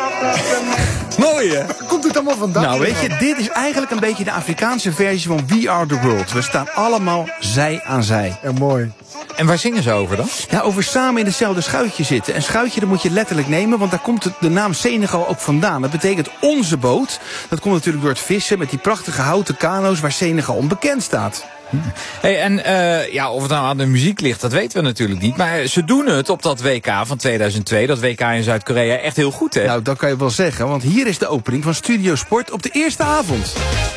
Mooi, hè? Waar komt het allemaal vandaan? Nou, weet je, dit is eigenlijk een beetje de Afrikaanse versie van We Are The World. We staan allemaal zij aan zij. Ja, mooi. En waar zingen ze over dan? Ja, over samen in hetzelfde schuitje zitten. En schuitje, dat moet je letterlijk nemen, want daar komt de naam Senegal ook vandaan. Dat betekent onze boot. Dat komt natuurlijk door het vissen met die prachtige houten kano's waar Senegal onbekend staat. Hey, en of het nou aan de muziek ligt, dat weten we natuurlijk niet. Maar ze doen het op dat WK van 2002, dat WK in Zuid-Korea, echt heel goed, hè? Nou, dat kan je wel zeggen, want hier is de opening van Studio Sport op de eerste avond.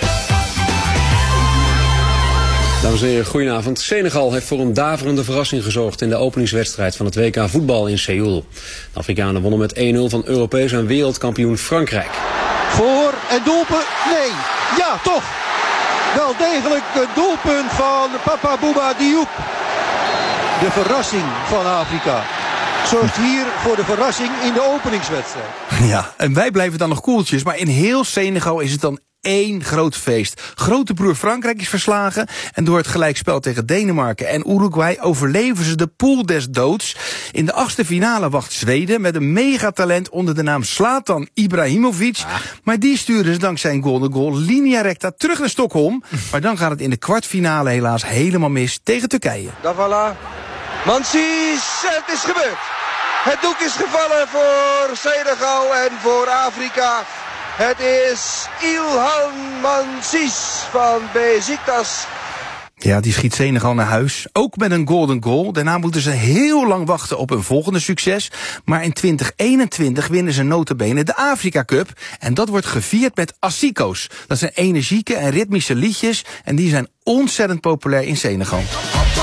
Dames en heren, goedenavond. Senegal heeft voor een daverende verrassing gezorgd in de openingswedstrijd van het WK voetbal in Seoul. De Afrikanen wonnen met 1-0 van Europees en wereldkampioen Frankrijk. Voor en doelpunt? Nee. Ja, toch. Wel degelijk een doelpunt van Papa Bouba Diop. De verrassing van Afrika. Zorgt hier voor de verrassing in de openingswedstrijd. Ja, en wij blijven dan nog koeltjes, maar in heel Senegal is het dan één groot feest. Grote broer Frankrijk is verslagen en door het gelijkspel tegen Denemarken en Uruguay overleven ze de pool des doods. In de 8e finale wacht Zweden met een megatalent onder de naam Zlatan Ibrahimovic. Maar die sturen ze dankzij een golden goal linea recta terug naar Stockholm. Maar dan gaat het in de kwartfinale helaas helemaal mis tegen Turkije. Davala. Mansies, het is gebeurd. Het doek is gevallen voor Senegal en voor Afrika. Het is Ilhan Mansies van Besiktas. Ja, die schiet Senegal naar huis. Ook met een golden goal. Daarna moeten ze heel lang wachten op een volgende succes. Maar in 2021 winnen ze nota bene de Afrika Cup. En dat wordt gevierd met Asiko's. Dat zijn energieke en ritmische liedjes. En die zijn ontzettend populair in Senegal.